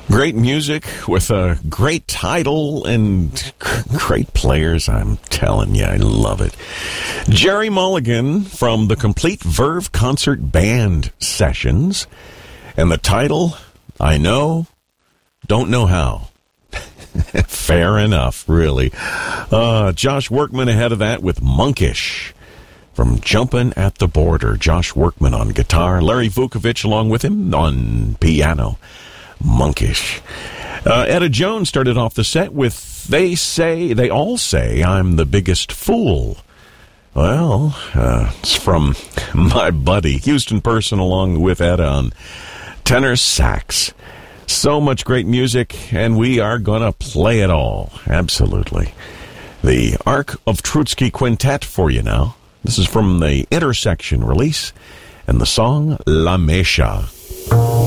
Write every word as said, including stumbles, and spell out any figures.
Great music with a great title and great players. I'm telling you, I love it. Gerry Mulligan from the Complete Verve Concert Band Sessions. And the title, I Know, Don't Know How. Fair enough, really. Uh, Josh Workman ahead of that with Monkish from Jumpin' at the Border. Josh Workman on guitar, Larry Vukovich along with him on piano. Monkish. Uh, Etta Jones started off the set with They Say, They All Say I'm the Biggest Fool. Well, uh, it's from my buddy, Houston Person, along with Etta on tenor sax. So much great music, and we are going to play it all. Absolutely. The Ark of Trotsky Quintet for you now. This is from the Intersection release, and the song La Mecha.